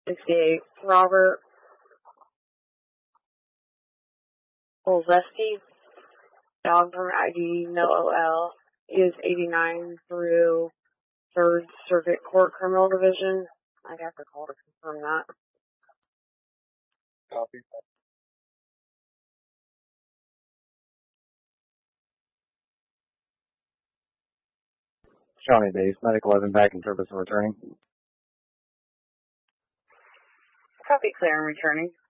68. Robert Olszewski, dog permit ID, no OL, is 89 through 3rd Circuit Court Criminal Division. I'd have to call to confirm that. Copy. Shawnee base, Medic 11 back in service and returning. Copy, clear and returning.